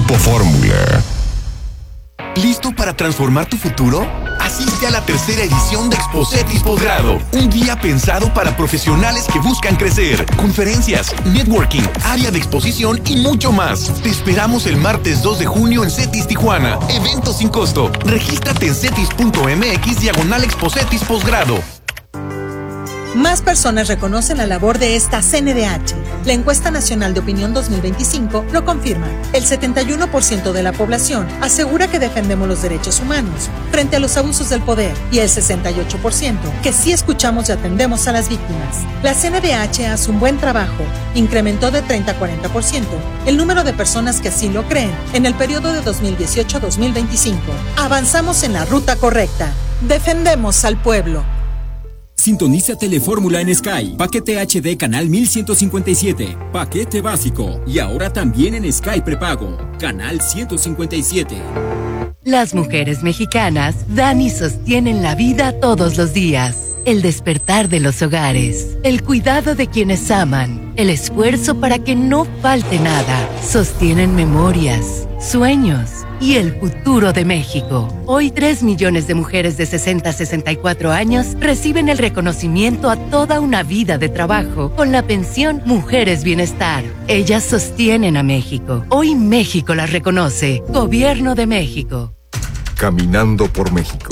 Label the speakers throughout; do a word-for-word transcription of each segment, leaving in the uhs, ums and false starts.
Speaker 1: Grupo Fórmula.
Speaker 2: ¿Listo para transformar tu futuro? Asiste a la tercera edición de Expocetis Posgrado, un día pensado para profesionales que buscan crecer. Conferencias, networking, área de exposición y mucho más. Te esperamos el martes dos de junio en CETIS Tijuana. Evento sin costo. Regístrate en cetis.mx diagonal Expocetis Posgrado.
Speaker 3: Más personas reconocen la labor de esta C N D H. La encuesta nacional de opinión dos mil veinticinco lo confirma. El setenta y uno por ciento de la población asegura que defendemos los derechos humanos frente a los abusos del poder y el sesenta y ocho por ciento que sí escuchamos y atendemos a las víctimas. La C N D H hace un buen trabajo. Incrementó de treinta a cuarenta por ciento el número de personas que así lo creen en el periodo de dos mil dieciocho a dos mil veinticinco. Avanzamos en la ruta correcta. Defendemos al pueblo.
Speaker 4: Sintoniza Telefórmula en Sky. Paquete H D canal mil ciento cincuenta y siete. Paquete básico. Y ahora también en Sky prepago. Canal ciento cincuenta y siete.
Speaker 5: Las mujeres mexicanas dan y sostienen la vida todos los días. El despertar de los hogares, el cuidado de quienes aman, el esfuerzo para que no falte nada. Sostienen memorias, sueños y el futuro de México. Hoy tres millones de mujeres de sesenta a sesenta y cuatro años reciben el reconocimiento a toda una vida de trabajo con la pensión Mujeres Bienestar. Ellas sostienen a México. Hoy México las reconoce. Gobierno de México.
Speaker 1: Caminando por México.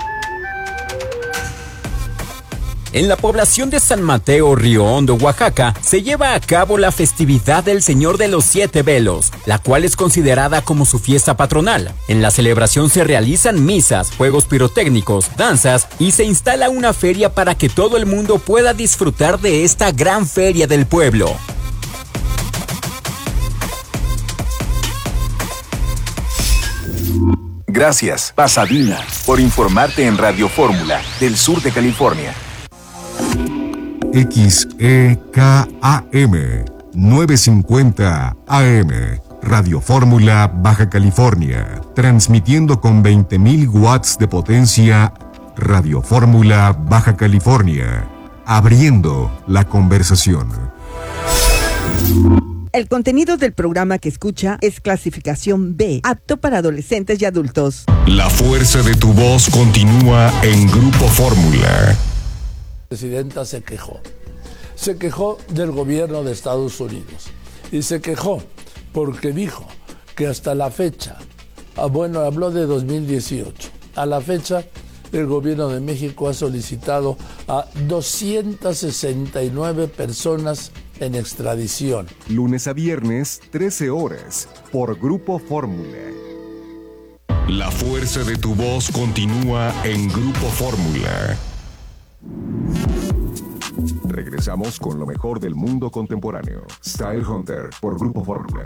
Speaker 4: En la población de San Mateo, Río Hondo, Oaxaca, se lleva a cabo la festividad del Señor de los Siete Velos, la cual es considerada como su fiesta patronal. En la celebración se realizan misas, juegos pirotécnicos, danzas y se instala una feria para que todo el mundo pueda disfrutar de esta gran feria del pueblo.
Speaker 6: Gracias, Pasadena, por informarte en Radio Fórmula del sur de California.
Speaker 1: X E K A M novecientos cincuenta A M, Radio Fórmula Baja California, transmitiendo con veinte mil watts de potencia. Radio Fórmula Baja California, abriendo la conversación.
Speaker 7: El contenido del programa que escucha es clasificación B, apto para adolescentes y adultos.
Speaker 1: La fuerza de tu voz continúa en Grupo Fórmula.
Speaker 8: La presidenta se quejó. Se quejó del gobierno de Estados Unidos. Y se quejó porque dijo que hasta la fecha, ah, bueno, habló de dos mil dieciocho, a la fecha el gobierno de México ha solicitado a doscientas sesenta y nueve personas en extradición.
Speaker 1: Lunes a viernes, trece horas, por Grupo Fórmula. La fuerza de tu voz continúa en Grupo Fórmula. Regresamos con lo mejor del mundo contemporáneo. Style Hunter por Grupo Fórmula.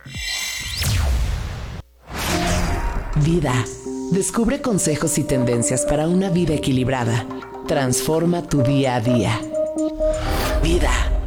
Speaker 9: Vida. Descubre consejos y tendencias para una vida equilibrada. Transforma tu día a día. Vida.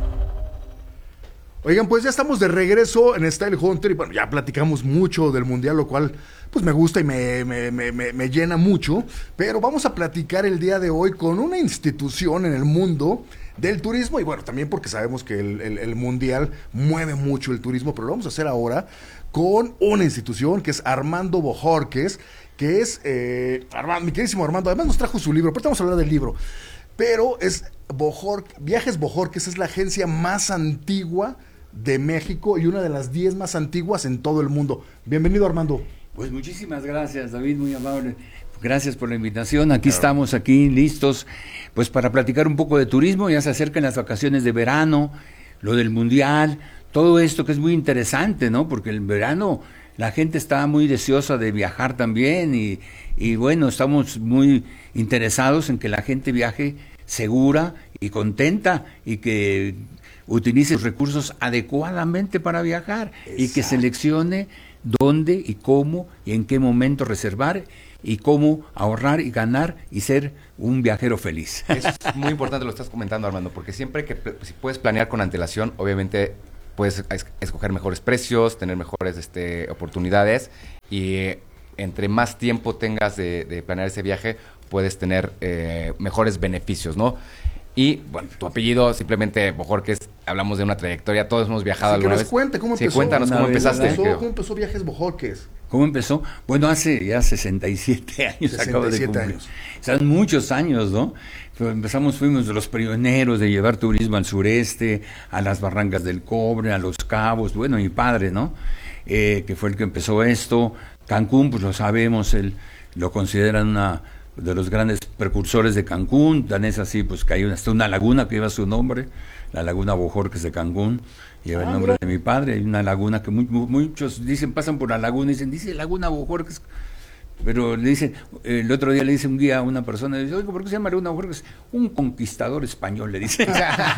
Speaker 10: Oigan, pues ya estamos de regreso en Style Hunter y bueno, ya platicamos mucho del Mundial, lo cual pues me gusta y me, me, me, me llena mucho, pero vamos a platicar el día de hoy con una institución en el mundo del turismo y bueno, también porque sabemos que el, el, el Mundial mueve mucho el turismo, pero lo vamos a hacer ahora con una institución que es Armando Bojorquez, que es, eh, Armando, mi queridísimo Armando, además nos trajo su libro, pero vamos a hablar del libro, pero es Bojor, Viajes Bojorquez, es la agencia más antigua de México y una de las diez más antiguas en todo el mundo. Bienvenido, Armando.
Speaker 11: Pues muchísimas gracias, David, muy amable. Gracias por la invitación. Aquí claro. Estamos, aquí listos, pues para platicar un poco de turismo. Ya se acercan las vacaciones de verano, lo del Mundial, todo esto que es muy interesante, ¿no? Porque el verano la gente está muy deseosa de viajar también y, y bueno, estamos muy interesados en que la gente viaje segura y contenta y que utilice los recursos adecuadamente para viajar. Exacto. Y que seleccione dónde y cómo y en qué momento reservar y cómo ahorrar y ganar y ser un viajero feliz.
Speaker 12: Es muy importante lo que estás comentando, Armando, porque siempre que si puedes planear con antelación, obviamente puedes es, escoger mejores precios, tener mejores este, oportunidades y eh, entre más tiempo tengas de, de planear ese viaje, puedes tener eh, mejores beneficios, ¿no? Y, bueno, tu apellido, simplemente Bojorquez, hablamos de una trayectoria, todos hemos viajado
Speaker 10: sí,
Speaker 12: alguna
Speaker 10: que nos
Speaker 12: vez.
Speaker 10: cuente cómo
Speaker 12: sí,
Speaker 10: empezó.
Speaker 12: Cuéntanos cómo empezaste.
Speaker 10: ¿Cómo empezó, ¿Cómo empezó Viajes Bojorquez?
Speaker 11: ¿Cómo empezó? Bueno, hace ya sesenta y siete años
Speaker 10: sesenta y siete
Speaker 11: acabo de cumplir.
Speaker 10: años.
Speaker 11: Son muchos años, ¿no? Pero empezamos, fuimos de los pioneros de llevar turismo al sureste, a las Barrancas del Cobre, a Los Cabos, bueno, mi padre, ¿no? Eh, que fue el que empezó esto. Cancún, pues lo sabemos, él lo consideran una de los grandes precursores de Cancún, tan es así, pues que hay una, hasta una laguna que lleva su nombre, la laguna Bojorquez de Cancún, lleva ah, el nombre mira. de mi padre. Hay una laguna que muy, muchos dicen, pasan por la laguna y dicen, dice Laguna Bojorquez, pero le dicen, el otro día le dice un guía a una persona, dice, oye, ¿por qué se llama Laguna Bojorquez? Un conquistador español, le dice.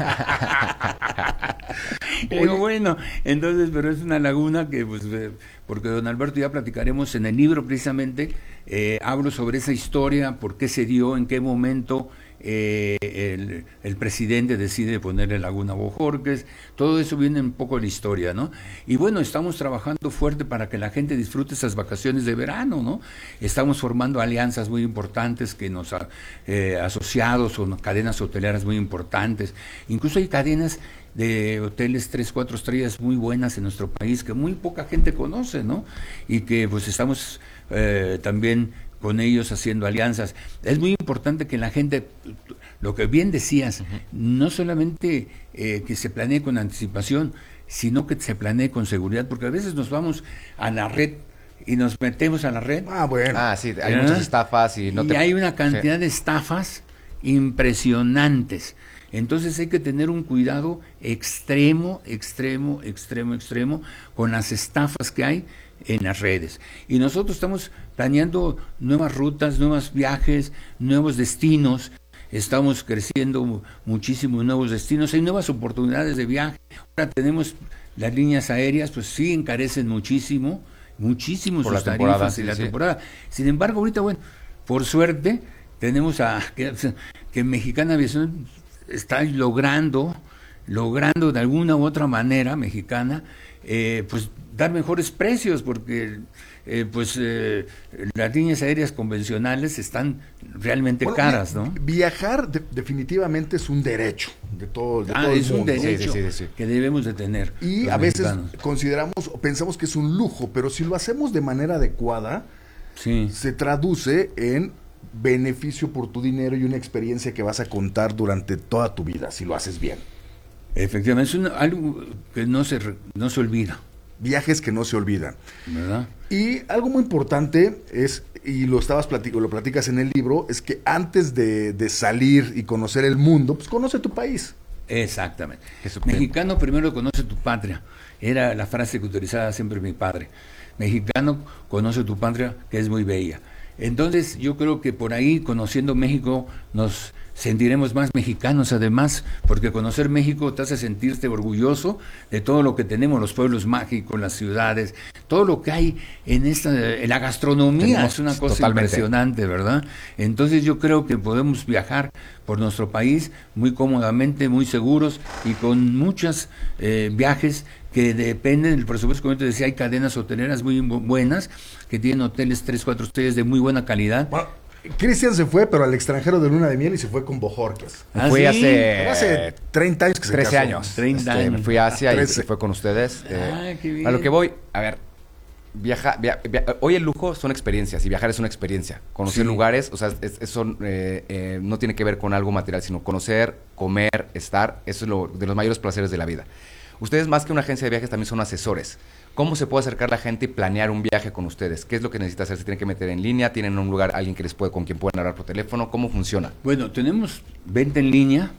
Speaker 11: Y digo, bueno, entonces, pero es una laguna que, pues, eh, porque don Alberto, ya platicaremos en el libro precisamente, eh, hablo sobre esa historia, por qué se dio, en qué momento eh, el, el presidente decide ponerle Laguna Bojorquez, todo eso viene un poco de la historia, ¿no? Y bueno, estamos trabajando fuerte para que la gente disfrute esas vacaciones de verano, ¿no? Estamos formando alianzas muy importantes que nos ha eh, asociados o cadenas hoteleras muy importantes, incluso hay cadenas de hoteles tres, cuatro estrellas muy buenas en nuestro país que muy poca gente conoce, ¿no? Y que pues estamos eh, también con ellos haciendo alianzas. Es muy importante que la gente, lo que bien decías, uh-huh. no solamente eh, que se planee con anticipación, sino que se planee con seguridad, porque a veces nos vamos a la red y nos metemos a la red.
Speaker 10: Ah, bueno.
Speaker 12: Ah, sí, hay ¿verdad? Muchas estafas y no
Speaker 11: y
Speaker 12: te...
Speaker 11: hay una cantidad
Speaker 12: sí.
Speaker 11: de estafas impresionantes. Entonces hay que tener un cuidado extremo, extremo, extremo, extremo con las estafas que hay en las redes. Y nosotros estamos planeando nuevas rutas, nuevos viajes, nuevos destinos. Estamos creciendo muchísimo en nuevos destinos. Hay nuevas oportunidades de viaje. Ahora tenemos las líneas aéreas, pues sí encarecen muchísimo, muchísimo sus tarifas y la temporada. Sin embargo, ahorita, bueno, por suerte, tenemos a que, que Mexicana Aviación está logrando, logrando de alguna u otra manera, Mexicana, eh, pues dar mejores precios, porque eh, pues eh, las líneas aéreas convencionales están realmente bueno, caras, ¿no?
Speaker 10: Viajar de, definitivamente es un derecho de todo, de
Speaker 11: ah,
Speaker 10: todo el
Speaker 11: es
Speaker 10: mundo.
Speaker 11: un derecho sí, sí, sí, sí. que debemos de tener.
Speaker 10: Y a veces mexicanos. consideramos o pensamos que es un lujo, pero si lo hacemos de manera adecuada,
Speaker 11: sí.
Speaker 10: se traduce en beneficio por tu dinero y una experiencia que vas a contar durante toda tu vida, si lo haces bien.
Speaker 11: Efectivamente, es un, algo que no se, no se olvida.
Speaker 10: Viajes que no se olvidan.
Speaker 11: ¿Verdad?
Speaker 10: Y algo muy importante es, y lo estabas platico, lo platicas en el libro, es que antes de, de salir y conocer el mundo, pues conoce tu país.
Speaker 11: Exactamente. Mexicano primero conoce tu patria. Era la frase que utilizaba siempre mi padre. Mexicano conoce tu patria, que es muy bella. Entonces yo creo que por ahí, conociendo México, nos sentiremos más mexicanos además, porque conocer México te hace sentirte orgulloso de todo lo que tenemos, los pueblos mágicos, las ciudades, todo lo que hay en esta, en la gastronomía, tenemos, es una cosa totalmente impresionante, ¿verdad? Entonces yo creo que podemos viajar por nuestro país muy cómodamente, muy seguros y con muchos eh, viajes que dependen del presupuesto. Como te decía, hay cadenas hoteleras muy buenas que tienen hoteles tres, cuatro estrellas de muy buena calidad.
Speaker 10: Bueno, Cristian se fue, pero al extranjero de luna de miel y se fue con Bojorquez.
Speaker 12: ¿Ah, fui sí? hace...
Speaker 10: hace treinta años que se
Speaker 12: trece
Speaker 10: casó.
Speaker 12: años.
Speaker 11: treinta
Speaker 12: este,
Speaker 11: años.
Speaker 12: Me fui a Asia
Speaker 10: Ah,
Speaker 12: y se fue con ustedes.
Speaker 11: Ah,
Speaker 12: eh,
Speaker 11: qué bien.
Speaker 12: A lo que voy, a ver, viaja, via, via, hoy el lujo son experiencias y viajar es una experiencia. Conocer sí. lugares, o sea, es, es, son, eh, eh, no tiene que ver con algo material, sino conocer, comer, estar, eso es lo, de los mayores placeres de la vida. Ustedes, más que una agencia de viajes, también son asesores. ¿Cómo se puede acercar la gente y planear un viaje con ustedes? ¿Qué es lo que necesita hacer? ¿Se tienen que meter en línea? ¿Tienen un lugar, alguien que les puede, con quien puedan hablar por teléfono? ¿Cómo funciona?
Speaker 11: Bueno, tenemos venta en línea,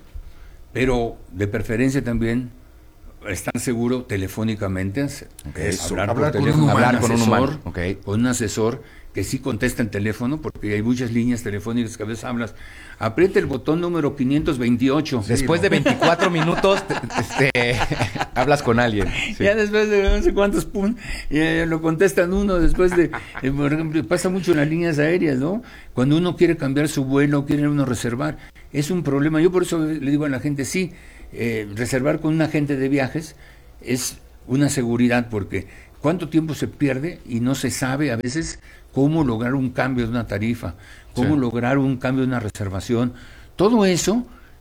Speaker 11: pero de preferencia también estar seguro telefónicamente,
Speaker 10: okay.
Speaker 11: hablar,
Speaker 10: hablar,
Speaker 11: por
Speaker 10: con
Speaker 11: teléfono,
Speaker 10: un
Speaker 12: hablar
Speaker 11: con
Speaker 12: con
Speaker 11: un
Speaker 12: un
Speaker 11: asesor,
Speaker 12: humano, okay.
Speaker 11: con un asesor que sí contesta el teléfono, porque hay muchas líneas telefónicas que a veces hablas. Aprieta el botón número quinientos veintiocho.
Speaker 12: Sí, después ¿no? de veinticuatro minutos te, te, hablas con alguien.
Speaker 11: Sí. Ya después de no sé cuántos pum, ya lo contestan uno después de, eh, por ejemplo, pasa mucho en las líneas aéreas, ¿no? Cuando uno quiere cambiar su vuelo, quiere uno reservar, es un problema. Yo por eso le digo a la gente, sí, eh, reservar con un agente de viajes es una seguridad, porque cuánto tiempo se pierde y no se sabe a veces cómo lograr un cambio de una tarifa, cómo sí. lograr un cambio de una reservación. Todo eso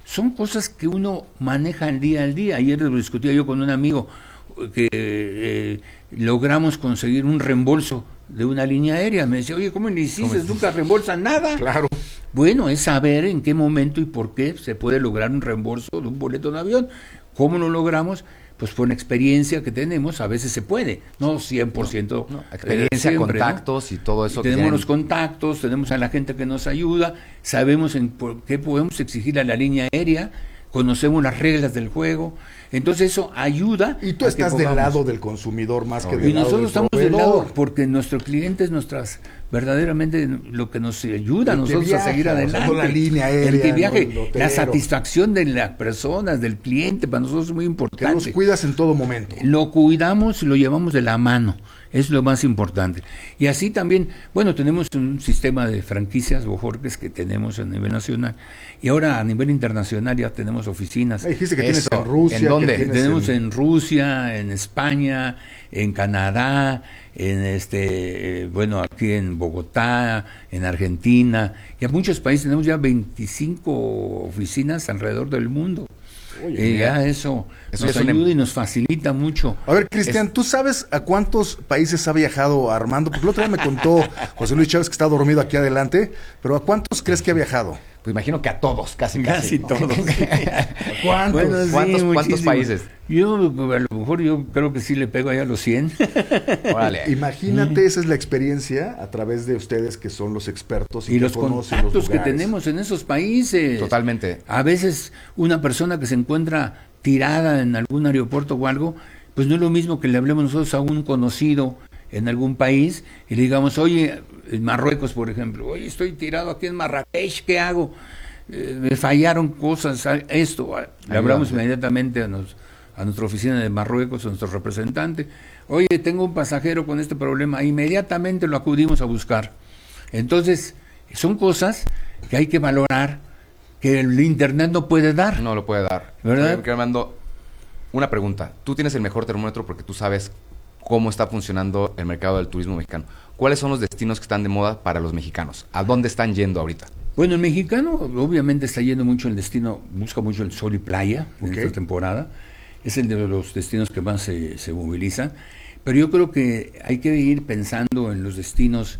Speaker 11: son cosas que uno maneja el día al día. Ayer lo discutía yo con un amigo que eh, logramos conseguir un reembolso de una línea aérea. Me decía, oye, ¿cómo le hiciste? Nunca reembolsan nada.
Speaker 10: Claro.
Speaker 11: Bueno, es saber en qué momento y por qué se puede lograr un reembolso de un boleto de avión. ¿Cómo lo logramos? Pues por la experiencia que tenemos, a veces se puede, no cien por ciento.
Speaker 12: No, no. Experiencia,
Speaker 11: siempre,
Speaker 12: contactos, ¿no? Y todo eso.
Speaker 11: Y tenemos
Speaker 12: que
Speaker 11: los contactos, tenemos a la gente que nos ayuda, sabemos en por qué podemos exigir a la línea aérea, conocemos las reglas del juego, entonces eso ayuda.
Speaker 10: Y tú
Speaker 11: a
Speaker 10: estás
Speaker 11: que
Speaker 10: del
Speaker 11: podamos.
Speaker 10: lado del consumidor más que
Speaker 11: Y
Speaker 10: del lado
Speaker 11: nosotros
Speaker 10: del
Speaker 11: estamos del
Speaker 10: proveedor.
Speaker 11: lado, porque nuestro cliente es nuestras, verdaderamente lo que nos ayuda a
Speaker 10: El que
Speaker 11: nosotros
Speaker 10: viaja,
Speaker 11: a seguir
Speaker 10: o sea,
Speaker 11: adelante.
Speaker 10: no la línea aérea,
Speaker 11: el que
Speaker 10: no
Speaker 11: viaje,
Speaker 10: el hotelero.
Speaker 11: la satisfacción de las personas, del cliente, para nosotros es muy
Speaker 10: Que
Speaker 11: importante.
Speaker 10: los cuidas en todo momento.
Speaker 11: Lo cuidamos y lo llevamos de la mano, es lo más importante. Y así también, bueno, tenemos un sistema de franquicias Bojorques que tenemos a nivel nacional, y ahora a nivel internacional ya tenemos oficinas.
Speaker 10: Me dijiste que tienes
Speaker 12: Eso.
Speaker 10: en Rusia.
Speaker 12: ¿En dónde?
Speaker 10: que tienes
Speaker 11: Tenemos
Speaker 10: en-
Speaker 11: en Rusia, en España, en Canadá, en este, eh, bueno, aquí en Bogotá, en Argentina, y a muchos países. Tenemos ya veinticinco oficinas alrededor del mundo.
Speaker 10: Oye,
Speaker 11: y ya eso,
Speaker 12: eso
Speaker 11: nos
Speaker 12: es un
Speaker 11: ayuda
Speaker 12: em-
Speaker 11: y nos facilita mucho.
Speaker 10: A ver, Cristian, ¿tú sabes a cuántos países ha viajado Armando? Porque el otro día me contó José Luis Chávez, que está dormido aquí adelante, pero ¿a cuántos crees que ha viajado?
Speaker 12: Pues imagino que a todos, casi
Speaker 11: Casi
Speaker 12: casi.
Speaker 11: todos.
Speaker 10: ¿Cuántos?
Speaker 11: Bueno, sí,
Speaker 12: ¿Cuántos- cuántos
Speaker 11: muchísimos.
Speaker 12: países?
Speaker 11: Yo, a lo mejor yo creo que sí le pego allá a los cien.
Speaker 12: Órale.
Speaker 10: Imagínate, esa es la experiencia a través de ustedes que son los expertos y,
Speaker 11: Y
Speaker 10: que
Speaker 11: los
Speaker 10: conocen
Speaker 11: contactos
Speaker 10: los
Speaker 11: que
Speaker 10: lugares.
Speaker 11: tenemos en esos países.
Speaker 12: Totalmente.
Speaker 11: A veces una persona que se encuentra tirada en algún aeropuerto o algo, pues no es lo mismo que le hablemos nosotros a un conocido en algún país y le digamos, oye, en Marruecos, por ejemplo, oye, estoy tirado aquí en Marrakech, ¿qué hago? Eh, me fallaron cosas, a- esto. a- Le
Speaker 12: Ayuda.
Speaker 11: hablamos inmediatamente a, nos- a nuestra oficina de Marruecos, a nuestro representante. Oye, tengo un pasajero con este problema. Inmediatamente lo acudimos a buscar. Entonces, son cosas que hay que valorar, que el Internet no puede dar.
Speaker 12: No lo puede dar.
Speaker 11: ¿Verdad?
Speaker 12: Oye, Armando, una pregunta. Tú tienes el mejor termómetro porque tú sabes cómo está funcionando el mercado del turismo mexicano. ¿Cuáles son los destinos que están de moda para los mexicanos? ¿A dónde están yendo ahorita?
Speaker 11: Bueno, el mexicano obviamente está yendo mucho el destino, busca mucho el sol y playa en
Speaker 10: Ok.
Speaker 11: esta temporada. Es el de los destinos que más se, se movilizan. Pero yo creo que hay que ir pensando en los destinos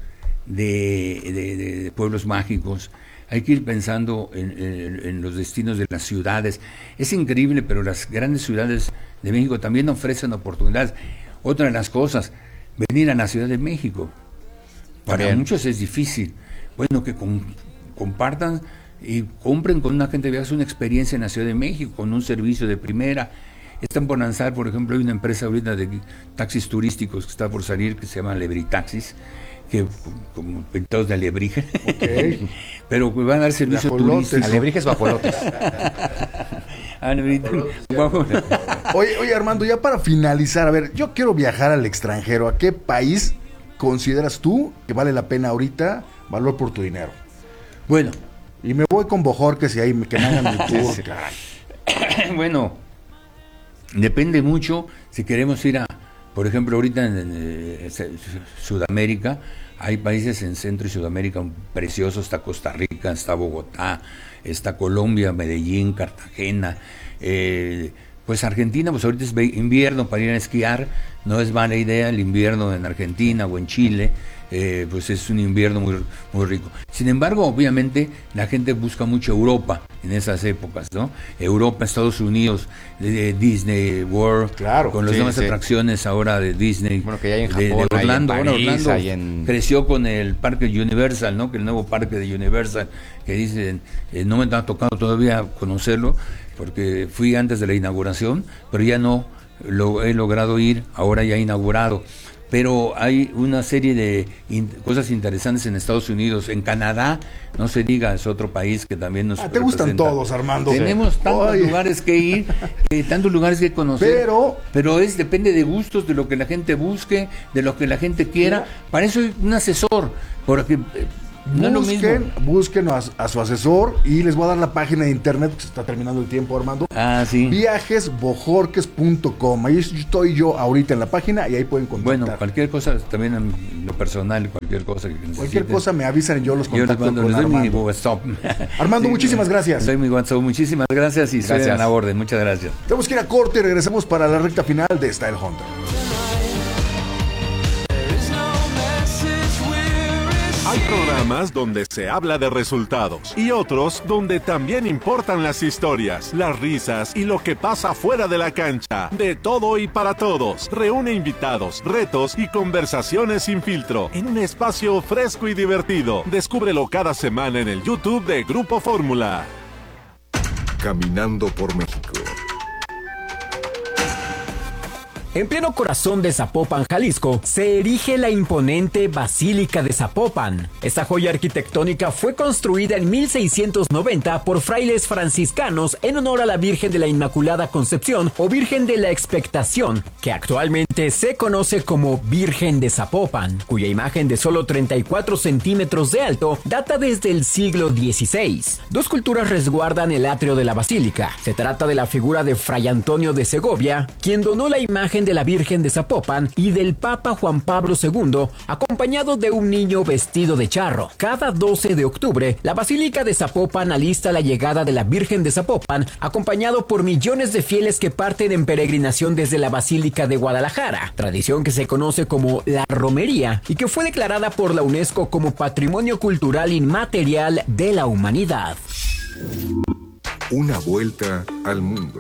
Speaker 11: de, de- de- de pueblos mágicos. Hay que ir pensando en, en- en los destinos de las ciudades. Es increíble, pero las grandes ciudades de México también ofrecen oportunidades. Otra de las cosas, venir a la Ciudad de México. Para
Speaker 12: También.
Speaker 11: muchos es difícil. Bueno, que com- compartan y compren con una gente de viajes una experiencia en la Ciudad de México, con un servicio de primera. Están por lanzar, por ejemplo, hay una empresa ahorita de taxis turísticos que está por salir, que se llama Lebritaxis, que como pintados de alebrije, pero que van a dar servicio
Speaker 10: Guajolotes.
Speaker 11: turístico.
Speaker 12: Alebrijes bajolotes.
Speaker 11: Alebrije, guajolotes.
Speaker 10: Oye, oye, Armando, ya para finalizar, a ver, yo quiero viajar al extranjero. ¿A qué país consideras tú que vale la pena ahorita valor por tu dinero?
Speaker 11: Bueno,
Speaker 10: Y me voy con Bojorques y ahí me- que me hagan mi tour.
Speaker 12: Sí, sí.
Speaker 10: caray.
Speaker 11: bueno, depende mucho si queremos ir a, por ejemplo, ahorita en, en, eh, Sudamérica, hay países en Centro y Sudamérica preciosos, está Costa Rica, está Bogotá, está Colombia, Medellín, Cartagena, eh, pues Argentina, pues ahorita es ve- invierno para ir a esquiar, no es mala idea el invierno en Argentina o en Chile, eh, pues es un invierno muy, muy rico. Sin embargo, obviamente, la gente busca mucho Europa en esas épocas, ¿no? Europa, Estados Unidos, de, de Disney World,
Speaker 10: Claro,
Speaker 11: con las
Speaker 12: sí,
Speaker 11: nuevas
Speaker 12: sí.
Speaker 11: atracciones ahora de Disney.
Speaker 12: Bueno, que ya hay en
Speaker 11: de- de
Speaker 12: Japón, hay en
Speaker 11: Orlando. Bueno,
Speaker 12: París,
Speaker 11: Orlando
Speaker 12: hay en-
Speaker 11: creció con el parque Universal, ¿no? Que el nuevo parque de Universal, que dicen, eh, no me ha tocado todavía conocerlo, porque fui antes de la inauguración, pero ya no lo he logrado ir, ahora ya inaugurado. Pero hay una serie de in- cosas interesantes en Estados Unidos, en Canadá, no se diga, es otro país que también nos
Speaker 10: Ah, te gustan
Speaker 11: representa.
Speaker 10: todos, Armando.
Speaker 11: Tenemos tantos
Speaker 10: Oye.
Speaker 11: lugares que ir, eh, tantos lugares que conocer.
Speaker 10: Pero-
Speaker 11: Pero es depende de gustos, de lo que la gente busque, de lo que la gente quiera. Para eso hay un asesor, porque eh, No es lo
Speaker 10: busquen,
Speaker 11: mismo.
Speaker 10: busquen a, a su asesor y les voy a dar la página de internet, que se está terminando el tiempo, Armando.
Speaker 11: Ah, sí.
Speaker 10: viajes bojorques punto com. Ahí estoy yo ahorita en la página y ahí pueden contactar.
Speaker 11: Bueno, cualquier cosa, también en lo personal, cualquier cosa que necesiten.
Speaker 10: Cualquier cosa me avisan y yo los contacto.
Speaker 11: Yo les mando,
Speaker 10: con
Speaker 11: les doy
Speaker 10: Armando.
Speaker 11: mi WhatsApp.
Speaker 10: Armando,
Speaker 11: Sí,
Speaker 10: muchísimas gracias.
Speaker 11: Les doy mi WhatsApp, muchísimas gracias y
Speaker 12: Gracias.
Speaker 11: estoy a la orden. Muchas gracias.
Speaker 10: Tenemos que ir a corte y regresamos para la recta final de Style Hunter.
Speaker 13: Hay programas donde se habla de resultados y otros donde también importan las historias, las risas y lo que pasa fuera de la cancha. De todo y para todos. Reúne invitados, retos y conversaciones sin filtro en un espacio fresco y divertido. Descúbrelo cada semana en el YouTube de Grupo Fórmula.
Speaker 1: Caminando por México.
Speaker 4: En pleno corazón de Zapopan, Jalisco, se erige la imponente Basílica de Zapopan. Esta joya arquitectónica fue construida en mil seiscientos noventa por frailes franciscanos en honor a la Virgen de la Inmaculada Concepción o Virgen de la Expectación, que actualmente se conoce como Virgen de Zapopan, cuya imagen de solo treinta y cuatro centímetros de alto data desde el siglo dieciséis. Dos culturas resguardan el atrio de la basílica. Se trata de la figura de Fray Antonio de Segovia, quien donó la imagen de la Virgen de Zapopan, y del Papa Juan Pablo segundo, acompañado de un niño vestido de charro. Cada doce de octubre, la Basílica de Zapopan alista la llegada de la Virgen de Zapopan, acompañado por millones de fieles que parten en peregrinación desde la Basílica de Guadalajara, tradición que se conoce como la romería y que fue declarada por la UNESCO como Patrimonio Cultural Inmaterial de la Humanidad.
Speaker 1: Una vuelta al mundo.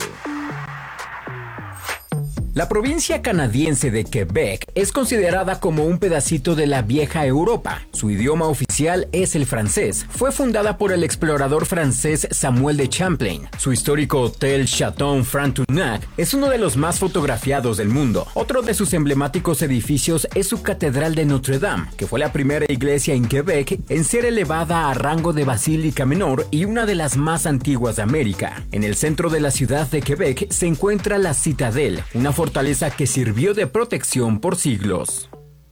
Speaker 4: La provincia canadiense de Quebec es considerada como un pedacito de la vieja Europa. Su idioma oficial es el francés. Fue fundada por el explorador francés Samuel de Champlain. Su histórico hotel Chateau Frontenac es uno de los más fotografiados del mundo. Otro de sus emblemáticos edificios es su Catedral de Notre Dame, que fue la primera iglesia en Quebec en ser elevada a rango de basílica menor y una de las más antiguas de América. En el centro de la ciudad de Quebec se encuentra la Citadel, una fortaleza que sirvió de protección por siglos.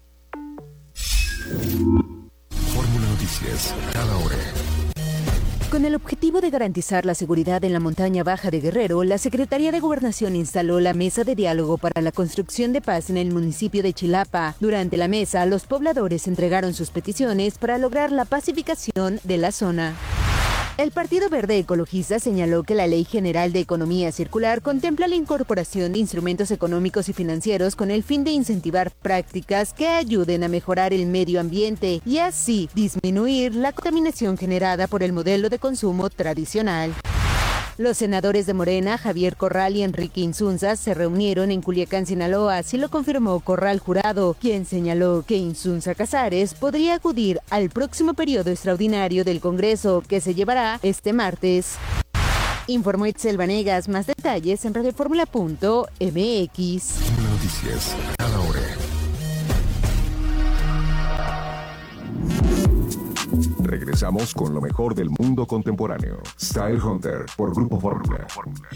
Speaker 1: Fórmula Noticias, cada hora.
Speaker 14: Con el objetivo de garantizar la seguridad en la montaña baja de Guerrero, la Secretaría de Gobernación instaló la Mesa de Diálogo para la Construcción de Paz en el municipio de Chilapa. Durante la mesa, los pobladores entregaron sus peticiones para lograr la pacificación de la zona. El Partido Verde Ecologista señaló que la Ley General de Economía Circular contempla la incorporación de instrumentos económicos y financieros con el fin de incentivar prácticas que ayuden a mejorar el medio ambiente y así disminuir la contaminación generada por el modelo de consumo tradicional. Los senadores de Morena, Javier Corral y Enrique Insunza, se reunieron en Culiacán, Sinaloa, así lo confirmó Corral Jurado, quien señaló que Insunza Casares podría acudir al próximo periodo extraordinario del Congreso, que se llevará este martes. Informó Itzel Vanegas. Más detalles en radioformula punto m x.
Speaker 1: Noticias, cada hora. Regresamos con lo mejor del mundo contemporáneo. Style Hunter por Grupo Fórmula.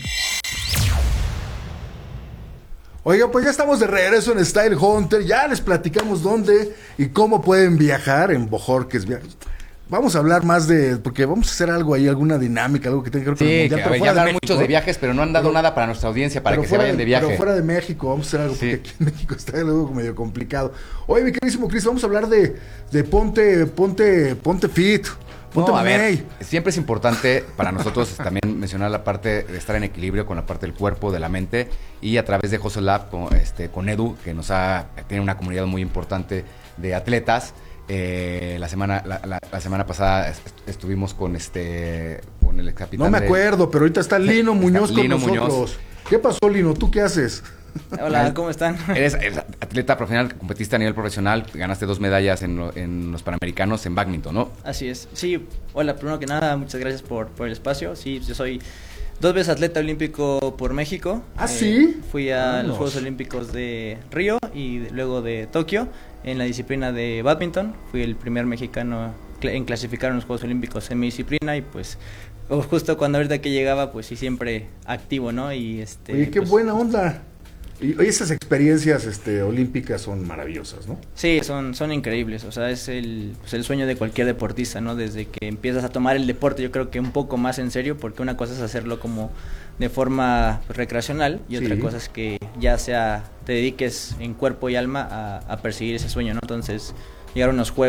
Speaker 10: Oiga, pues ya estamos de regreso en Style Hunter. Ya les platicamos dónde y cómo pueden viajar en Bojorques. Vamos a hablar más de, porque vamos a hacer algo ahí, alguna dinámica, algo que tenga que ver con
Speaker 12: sí,
Speaker 10: el mundial.
Speaker 12: Que,
Speaker 10: Pero
Speaker 12: ya hablar
Speaker 10: de
Speaker 12: muchos de viajes, pero no han dado
Speaker 10: pero,
Speaker 12: nada para nuestra audiencia, para que se vayan de,
Speaker 10: de
Speaker 12: viaje.
Speaker 10: Pero fuera de México, vamos a hacer algo,
Speaker 12: sí.
Speaker 10: Porque aquí en México está algo medio complicado. Oye, mi queridísimo Chris, vamos a hablar de, de ponte, ponte, ponte fit. Ponte
Speaker 12: No, a ver, siempre es importante para nosotros también mencionar la parte de estar en equilibrio con la parte del cuerpo, de la mente, y a través de Hustle Lab con, este, con Edu, que nos ha tiene una comunidad muy importante de atletas. Eh, la semana la, la, la semana pasada est estuvimos con este con el capitán.
Speaker 10: No me
Speaker 12: de,
Speaker 10: acuerdo, pero ahorita está Lino está Muñoz Lino con nosotros. Muñoz. ¿Qué pasó, Lino? ¿Tú qué haces?
Speaker 15: Hola, ¿cómo están?
Speaker 12: Eres, eres atleta profesional, competiste a nivel profesional, ganaste dos medallas en, lo, en los Panamericanos en bádminton, ¿no?
Speaker 15: Así es. Sí, hola, primero que nada, muchas gracias por, por el espacio. Sí, yo soy dos veces atleta olímpico por México.
Speaker 10: ¿Ah,
Speaker 15: eh,
Speaker 10: sí?
Speaker 15: Fui a
Speaker 10: Vamos.
Speaker 15: los Juegos Olímpicos de Río y de, luego de Tokio en la disciplina de bádminton. Fui el primer mexicano en clasificar en los Juegos Olímpicos en mi disciplina y pues justo cuando ahorita que llegaba, pues sí, siempre activo, ¿no? Y este.
Speaker 10: Oye, qué
Speaker 15: pues,
Speaker 10: buena onda. Y hoy esas experiencias este, olímpicas son maravillosas, ¿no?
Speaker 15: Sí, son, son increíbles, o sea, es el, pues el sueño de cualquier deportista, ¿no? Desde que empiezas a tomar el deporte, yo creo que un poco más en serio, porque una cosa es hacerlo como de forma pues, recreacional y otra
Speaker 10: Sí.
Speaker 15: cosa es que ya sea te dediques en cuerpo y alma a, a perseguir ese sueño, ¿no? Entonces, llegar a unos juegos